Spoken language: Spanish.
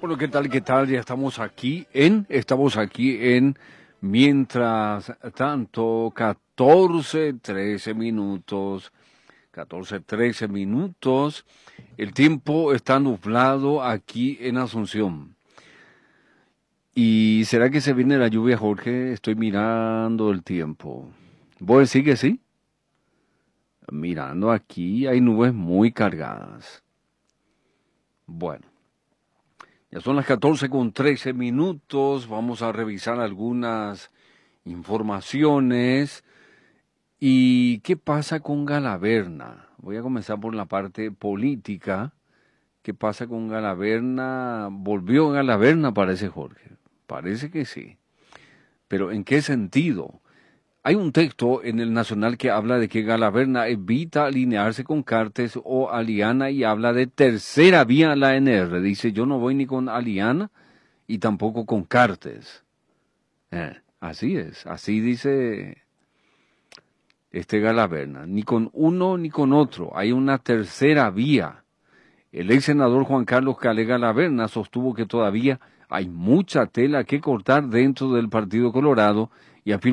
Bueno, ¿qué tal? ¿Qué tal? Ya estamos aquí en mientras tanto, 13 minutos. El tiempo está nublado aquí en Asunción. ¿Y será que se viene la lluvia, Jorge? Estoy mirando el tiempo. ¿Vos decís que sí? Mirando aquí hay nubes muy cargadas. Bueno. Ya son las 14:13. Vamos a revisar algunas informaciones. ¿Y qué pasa con Galaverna? Voy a comenzar por la parte política. ¿Qué pasa con Galaverna? ¿Volvió Galaverna, parece, Jorge? Parece que sí. Pero ¿en qué sentido? Hay un texto en el Nacional que habla de que Galaverna evita alinearse con Cartes o Aliana y habla de tercera vía en la ANR. Dice, yo no voy ni con Aliana y tampoco con Cartes. Así es, así dice Galaverna. Ni con uno ni con otro. Hay una tercera vía. El ex senador Juan Carlos Calé Galaverna sostuvo que todavía hay mucha tela que cortar dentro del Partido Colorado y afirmó